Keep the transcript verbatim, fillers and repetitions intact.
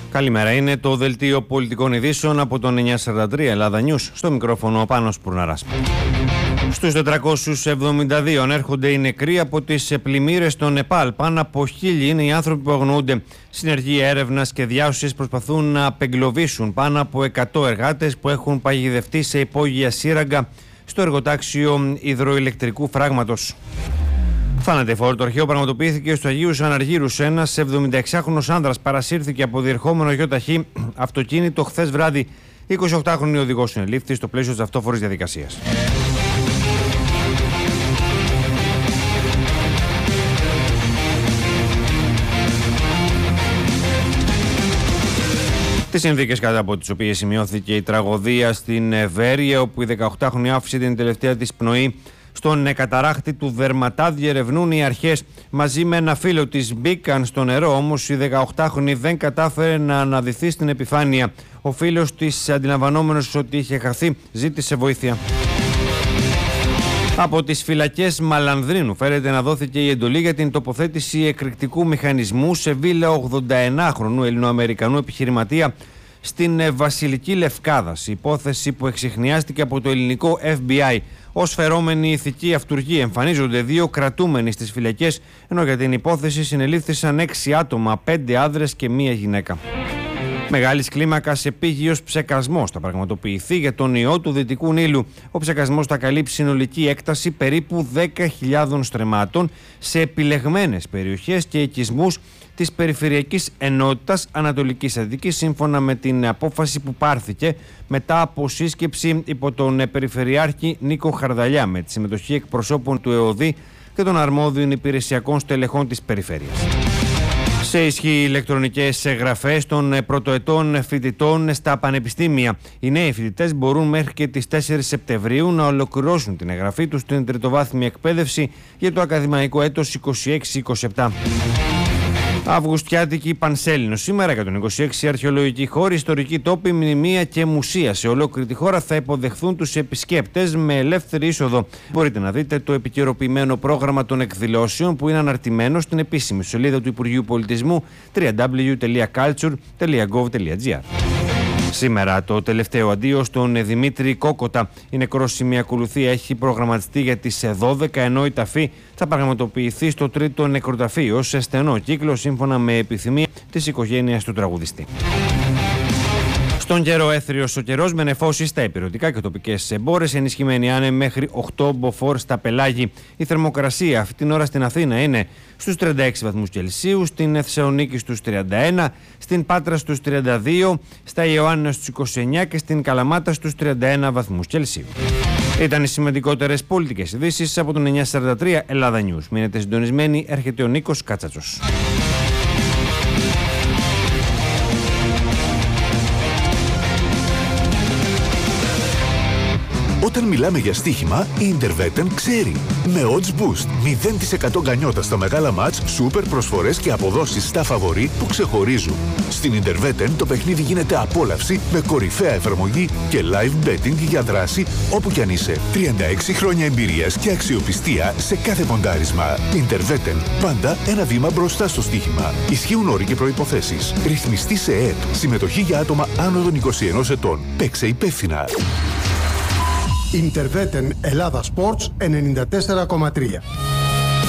Καλημέρα, είναι το δελτίο πολιτικών ειδήσεων από τον εννιακόσια σαράντα τρία Ελλάδα News. Στο μικρόφωνο ο Πάνος Πουρναράς. Στους τετρακόσιους εβδομήντα δύο ανέρχονται οι νεκροί από τις πλημμύρες στο Νεπάλ. Πάνω από χίλιοι είναι οι άνθρωποι που αγνοούνται. Συνεργεία έρευνας και διάσωσης προσπαθούν να απεγκλωβίσουν πάνω από εκατό εργάτες που έχουν παγιδευτεί σε υπόγεια σύραγγα στο εργοτάξιο υδροηλεκτρικού φράγματος. Θανατηφόρο το αρχαίο πραγματοποιήθηκε στο Αγίους Αναργύρους. Ένας εβδομηνταεξάχρονος άνδρας παρασύρθηκε από διερχόμενο γιοταχή αυτοκίνητο χθες βράδυ. εικοσιοκτάχρονη οδηγός συνελήφθη στο πλαίσιο της αυτόφορης διαδικασίας. Τις συνθήκες κατά από τις οποίες σημειώθηκε η τραγωδία στην Βέρεια, όπου η δεκαοκτάχρονη άφησε την τελευταία της πνοή στον καταράχτη του Δερματά, διερευνούν οι αρχές. Μαζί με ένα φίλο της μπήκαν στο νερό, όμως η δεκαοκτάχρονη δεν κατάφερε να αναδυθεί στην επιφάνεια. Ο φίλος της, αντιλαμβανόμενος ότι είχε χαθεί, ζήτησε βοήθεια. Από τις φυλακές Μαλανδρίνου φέρεται να δόθηκε η εντολή για την τοποθέτηση εκρηκτικού μηχανισμού σε βίλα ογδονταενάχρονου Ελληνοαμερικανού επιχειρηματία στην Βασιλική Λευκάδας. Η υπόθεση που εξιχνιάστηκε από το ελληνικό Εφ Μπι Άι ως φερόμενη ηθική αυτουργή. Εμφανίζονται δύο κρατούμενοι στις φυλακές, ενώ για την υπόθεση συνελήφθησαν έξι άτομα, πέντε άνδρες και μία γυναίκα. Μεγάλης κλίμακας επίγειος ψεκασμός θα πραγματοποιηθεί για τον ιό του Δυτικού Νείλου. Ο ψεκασμός θα καλύψει συνολική έκταση περίπου δέκα χιλιάδων στρεμμάτων σε επιλεγμένες περιοχές και οικισμούς της Περιφερειακής Ενότητας Ανατολικής Αττικής, σύμφωνα με την απόφαση που πάρθηκε μετά από σύσκεψη υπό τον Περιφερειάρχη Νίκο Χαρδαλιά, με τη συμμετοχή εκπροσώπων του ΕΟΔΗ και των αρμόδιων υπηρεσιακών στελεχών της περιφέρειας. Σε ισχύ ηλεκτρονικές εγγραφές των πρωτοετών φοιτητών στα πανεπιστήμια. Οι νέοι φοιτητές μπορούν μέχρι και τις τέσσερις Σεπτεμβρίου να ολοκληρώσουν την εγγραφή τους στην τριτοβάθμια εκπαίδευση για το ακαδημαϊκό έτος είκοσι έξι είκοσι επτά. Αυγουστιάτικη Πανσέλινο. Σήμερα εκατόν είκοσι έξι αρχαιολογικοί χώροι, ιστορικοί τόποι, μνημεία και μουσεία σε ολόκληρη τη χώρα θα υποδεχθούν τους επισκέπτες με ελεύθερη είσοδο. Μπορείτε να δείτε το επικαιροποιημένο πρόγραμμα των εκδηλώσεων που είναι αναρτημένο στην επίσημη σελίδα του Υπουργείου Πολιτισμού double-u double-u double-u τελεία culture τελεία gov τελεία gr. Σήμερα το τελευταίο αντίο στον Δημήτρη Κόκοτα. Η νεκρόσιμη ακολουθία έχει προγραμματιστεί για τις δώδεκα, ενώ η ταφή θα πραγματοποιηθεί στο τρίτο νεκροταφείο σε στενό κύκλο, σύμφωνα με επιθυμία της οικογένειας του τραγουδιστή. Στον καιρό, έθριος ο καιρός με νεφώσεις στα υπηρετικά και τοπικές εμπόρες, ενισχυμένη άνεμη μέχρι οκτώ μποφόρ στα πελάγη. Η θερμοκρασία αυτή την ώρα στην Αθήνα είναι στους τριάντα έξι βαθμούς Κελσίου, στην Θεσσαλονίκη στους τριάντα ένα, στην Πάτρα στους τριάντα δύο, στα Ιωάννινα στους είκοσι εννέα και στην Καλαμάτα στους τριάντα ένα βαθμούς Κελσίου. Ήταν οι σημαντικότερες πολιτικές ειδήσεις από τον εννιακόσια σαράντα τρία Ελλάδα News. Μείνετε συντονισμένοι, έρχεται ο Νίκος Κάτσατσος. Όταν μιλάμε για στοίχημα, η Intervetten ξέρει. Με Odds Boost, μηδέν τοις εκατό γκανιότα στα μεγάλα μάτς, σούπερ προσφορές και αποδόσεις στα φαβορί που ξεχωρίζουν. Στην Intervetten το παιχνίδι γίνεται απόλαυση με κορυφαία εφαρμογή και live betting για δράση όπου κι αν είσαι. τριάντα έξι χρόνια εμπειρίας και αξιοπιστία σε κάθε ποντάρισμα. Intervetten, πάντα ένα βήμα μπροστά στο στοίχημα. Ισχύουν όροι και προϋποθέσεις. Ρυθμιστή σε ΕΕΠ. Συμμετοχή για άτομα άνω των είκοσι ενός ετών. Παίξε υπεύθυνα. Intervetten Ελλάδα Sports ενενήντα τέσσερα κόμμα τρία.